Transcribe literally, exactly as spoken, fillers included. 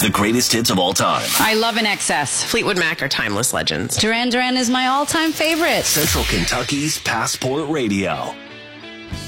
the greatest hits of all time. I love N X S. Fleetwood Mac are timeless legends. Duran Duran is my all-time favorite. Central Kentucky's Passport Radio.